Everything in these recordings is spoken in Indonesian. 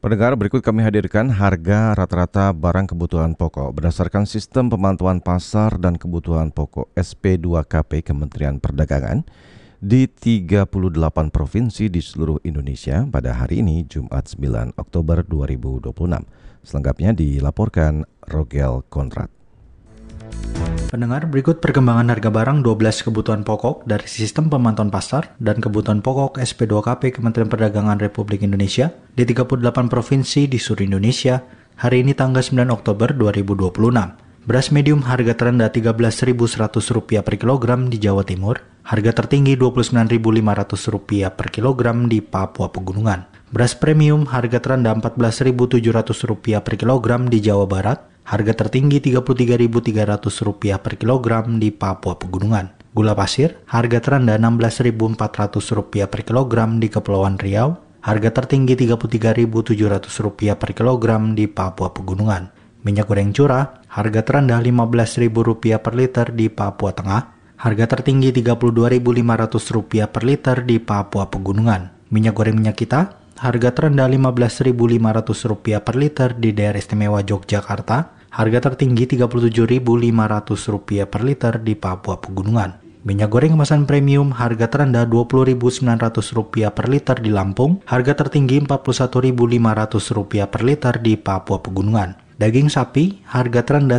Pendengar, berikut kami hadirkan harga rata-rata barang kebutuhan pokok berdasarkan sistem pemantauan pasar dan kebutuhan pokok SP2KP Kementerian Perdagangan di 38 provinsi di seluruh Indonesia pada hari ini, Jumat 9 Oktober 2026. Selengkapnya dilaporkan Rogel Konrad. Pendengar, berikut perkembangan harga barang 12 kebutuhan pokok dari sistem pemantauan pasar dan kebutuhan pokok SP2KP Kementerian Perdagangan Republik Indonesia di 38 provinsi di seluruh Indonesia hari ini tanggal 9 Oktober 2026. Beras medium harga terendah Rp13.100 per kilogram di Jawa Timur, harga tertinggi Rp29.500 per kilogram di Papua Pegunungan. Beras premium harga terendah Rp14.700 per kilogram di Jawa Barat, harga tertinggi Rp33.300 per kilogram di Papua Pegunungan. Gula pasir, harga terendah Rp16.400 per kilogram di Kepulauan Riau, harga tertinggi Rp33.700 per kilogram di Papua Pegunungan. Minyak goreng curah, harga terendah Rp15.000 per liter di Papua Tengah, harga tertinggi Rp32.500 per liter di Papua Pegunungan. Minyak goreng minyak kita, harga terendah Rp15.500 per liter di Daerah Istimewa Yogyakarta, harga tertinggi Rp37.500 per liter di Papua Pegunungan. Minyak goreng kemasan premium, harga terendah Rp20.900 per liter di Lampung, harga tertinggi Rp41.500 per liter di Papua Pegunungan. Daging sapi, harga terendah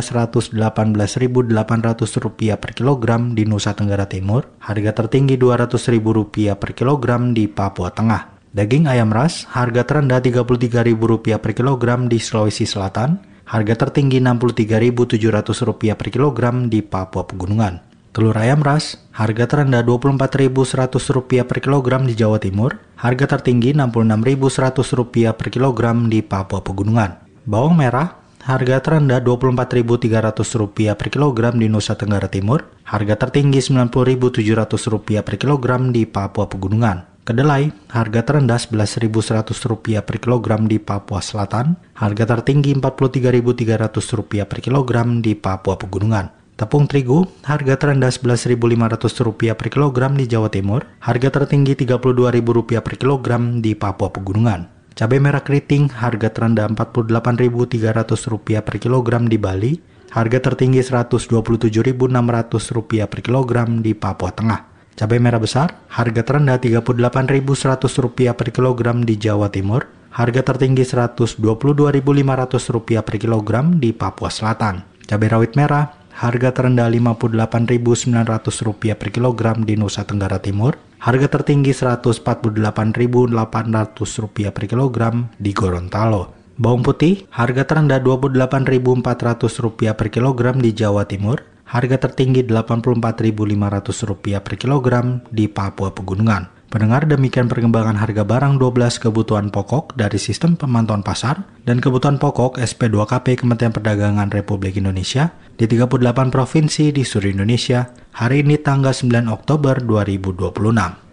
Rp118.800 per kilogram di Nusa Tenggara Timur, harga tertinggi Rp200.000 per kilogram di Papua Tengah. Daging ayam ras, harga terendah Rp33.000 per kilogram di Sulawesi Selatan, harga tertinggi Rp63.700 per kilogram di Papua Pegunungan. Telur ayam ras, harga terendah Rp24.100 per kilogram di Jawa Timur, harga tertinggi Rp66.100 per kilogram di Papua Pegunungan. Bawang merah, harga terendah Rp24.300 per kilogram di Nusa Tenggara Timur, harga tertinggi Rp90.700 per kilogram di Papua Pegunungan. Kedelai, harga terendah Rp11.100 per kilogram di Papua Selatan, harga tertinggi Rp43.300 per kilogram di Papua Pegunungan. Tepung terigu, harga terendah Rp11.500 per kilogram di Jawa Timur, harga tertinggi Rp32.000 per kilogram di Papua Pegunungan. Cabai merah keriting, harga terendah Rp48.300 per kilogram di Bali, harga tertinggi Rp127.600 per kilogram di Papua Tengah. Cabai merah besar, harga terendah Rp38.100 per kilogram di Jawa Timur, harga tertinggi Rp122.500 per kilogram di Papua Selatan. Cabai rawit merah, harga terendah Rp58.900 per kilogram di Nusa Tenggara Timur, harga tertinggi Rp148.800 per kilogram di Gorontalo. Bawang putih, harga terendah Rp24.400 per kilogram di Jawa Timur, harga tertinggi Rp84.500 per kilogram di Papua Pegunungan. Pendengar, demikian perkembangan harga barang 12 kebutuhan pokok dari sistem pemantauan pasar dan kebutuhan pokok SP2KP Kementerian Perdagangan Republik Indonesia di 38 provinsi di seluruh Indonesia hari ini tanggal 9 Oktober 2026.